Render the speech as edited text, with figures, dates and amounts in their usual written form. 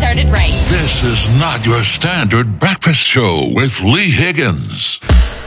started right. This is not your standard breakfast show with Lee Higgins.